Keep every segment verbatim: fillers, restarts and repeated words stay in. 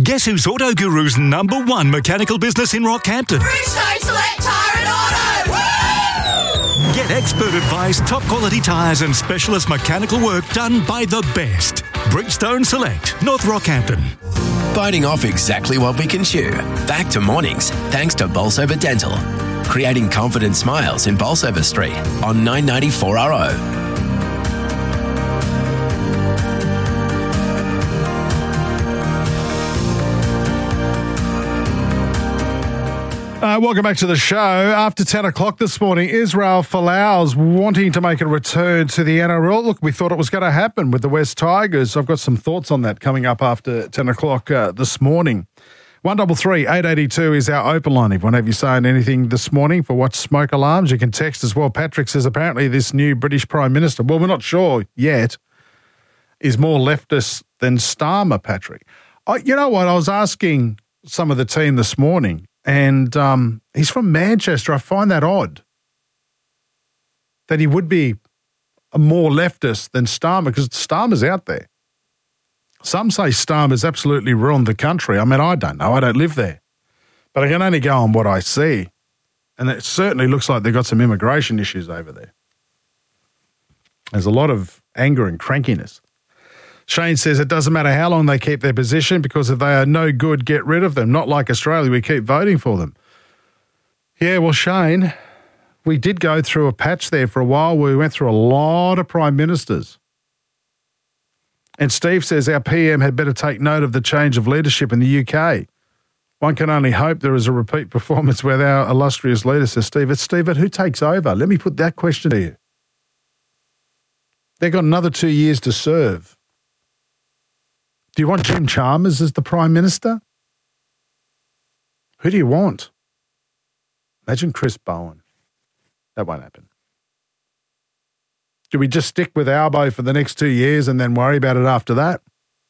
Guess who's Auto Guru's number one mechanical business in Rockhampton? Bridgestone Select Tyre and Auto! Woo! Get expert advice, top quality tyres and specialist mechanical work done by the best. Bridgestone Select, North Rockhampton. Biting off exactly what we can chew. Back to mornings, thanks to Bolsover Dental. Creating confident smiles in Bolsover Street on nine ninety-four R O. Uh, welcome back to the show. After ten o'clock this morning, Israel Folau's wanting to make a return to the N R L. Look, we thought it was going to happen with the West Tigers. I've got some thoughts on that coming up after ten o'clock uh, this morning. one double three eight eight two is our open line. If you want to have you saying anything this morning for Watch Smoke Alarms, you can text as well. Patrick says apparently this new British Prime Minister, well, we're not sure yet, is more leftist than Starmer, Patrick. I, you know what? I was asking some of the team this morning, and um, he's from Manchester. I find that odd that he would be a more leftist than Starmer, because Starmer's out there. Some say Starmer's absolutely ruined the country. I mean, I don't know. I don't live there. But I can only go on what I see. And it certainly looks like they've got some immigration issues over there. There's a lot of anger and crankiness. Shane says it doesn't matter how long they keep their position, because if they are no good, get rid of them. Not like Australia, we keep voting for them. Yeah, well, Shane, we did go through a patch there for a while where we went through a lot of prime ministers. And Steve says our P M had better take note of the change of leadership in the U K. One can only hope there is a repeat performance with our illustrious leader, says Steve. It's Steve, who takes over? Let me put that question to you. They've got another two years to serve. Do you want Jim Chalmers as the Prime Minister? Who do you want? Imagine Chris Bowen. That won't happen. Do we just stick with Albo for the next two years and then worry about it after that?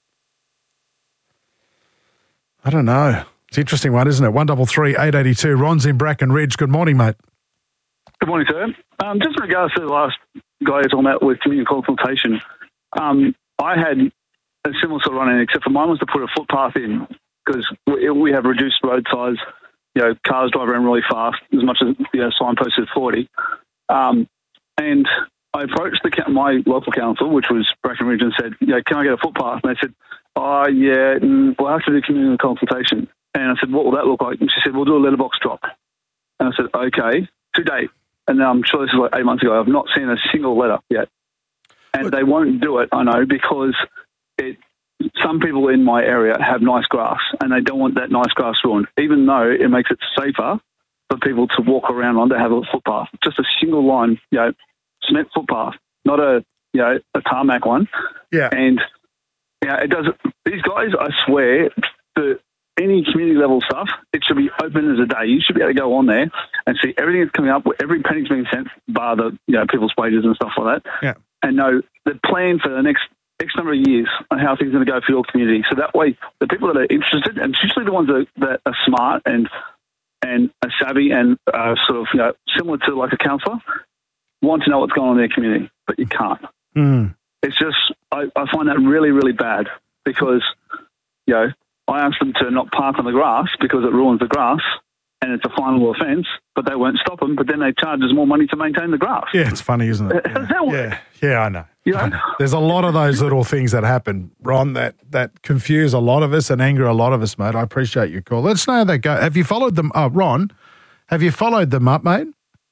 I don't know. It's an interesting one, isn't it? one double three eight eight two. Ron's in Bracken Ridge. Good morning, mate. Good morning, sir. Um, just in regards to the last guy you're talking about with community consultation, um, I had a similar sort of run-in, except for mine was to put a footpath in, because we, we have reduced road size. You know, cars drive around really fast, as much as, you know, signpost at forty. Um, and I approached the, my local council, which was Bracken Ridge, and said, you know, can I get a footpath? And they said, oh, yeah, we'll have to do community consultation. And I said, what will that look like? And she said, we'll do a letterbox drop. And I said, okay, to date. And I'm sure this is like eight months ago. I've not seen a single letter yet. And but they won't do it, I know, because it, some people in my area have nice grass, and they don't want that nice grass ruined, even though it makes it safer for people to walk around on to have a footpath. Just a single line, you know, cement footpath, not a, you know, a tarmac one. Yeah. And, you know, it does, these guys, I swear, that any community level stuff, it should be open as a day. You should be able to go on there and see everything that's coming up, every penny's being sent, bar the, you know, people's wages and stuff like that. Yeah. And know the plan for the next X number of years on how things are going to go for your community. So that way, the people that are interested, and especially the ones that, that are smart and and are savvy and uh, sort of, you know, similar to like a counsellor, want to know what's going on in their community, but you can't. Mm. It's just, I, I find that really, really bad, because, you know, I asked them to not park on the grass because it ruins the grass and it's a finable offence, but they won't stop them, but then they charge us more money to maintain the grass. Yeah, it's funny, isn't it? How does that work? Yeah, yeah, I know. You know? I know. There's a lot of those little things that happen, Ron, that, that confuse a lot of us and anger a lot of us, mate. I appreciate your call. Let's know how they go. Have you followed them? Oh, Ron, have you followed them up, mate?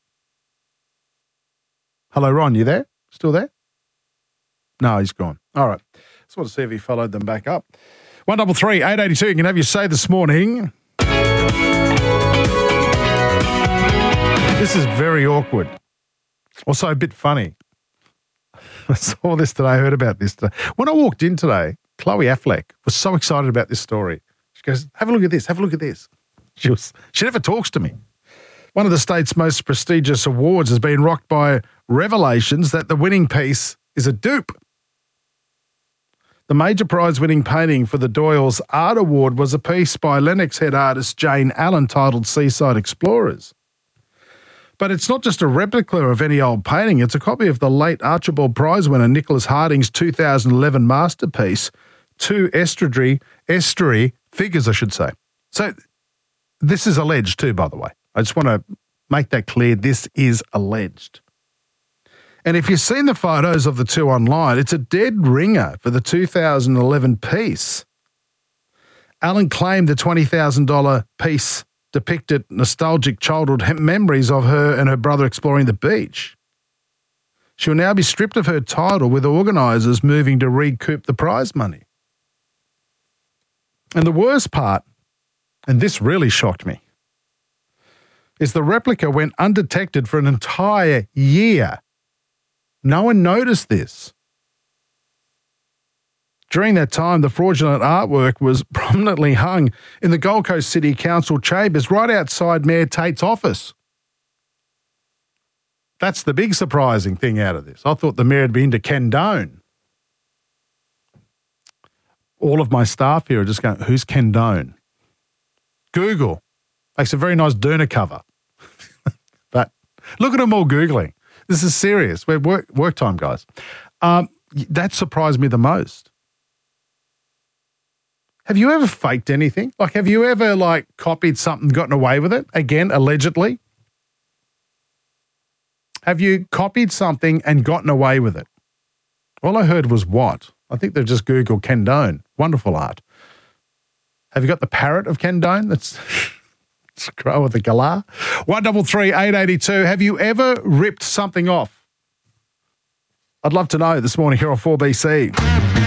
Hello, Ron, you there? Still there? No, he's gone. All right. Just want to see if he followed them back up. one double three eight eight two. You can have your say this morning. This is very awkward. Also a bit funny. I saw this today. I heard about this today. When I walked in today, Chloe Affleck was so excited about this story. She goes, have a look at this. Have a look at this. She was. She never talks to me. One of the state's most prestigious awards has been rocked by revelations that the winning piece is a dupe. The major prize-winning painting for the Doyle's Art Award was a piece by Lennox head artist Jane Allen titled Seaside Explorers. But it's not just a replica of any old painting. It's a copy of the late Archibald Prize winner Nicholas Harding's two thousand eleven masterpiece, To Estuary, Estuary Figures, I should say. So this is alleged too, by the way. I just want to make that clear. This is alleged. And if you've seen the photos of the two online, it's a dead ringer for the two thousand eleven piece. Alan claimed the twenty thousand dollars piece depicted nostalgic childhood memories of her and her brother exploring the beach. She will now be stripped of her title, with organisers moving to recoup the prize money. And the worst part, and this really shocked me, is the replica went undetected for an entire year. No one noticed this. During that time, the fraudulent artwork was prominently hung in the Gold Coast City Council chambers right outside Mayor Tate's office. That's the big surprising thing out of this. I thought the mayor had been to Kendone. All of my staff here are just going, who's Kendone? Google. Makes a very nice Durner cover. But look at them all Googling. This is serious. We're work, work time, guys. Um, that surprised me the most. Have you ever faked anything? Like, have you ever, like, copied something, gotten away with it? Again, allegedly. Have you copied something and gotten away with it? All I heard was what? I think they've just Googled Kendone. Wonderful art. Have you got the parrot of Kendone? That's scroll with the galah. One double three eight eighty two. Have you ever ripped something off? I'd love to know this morning here on four B C.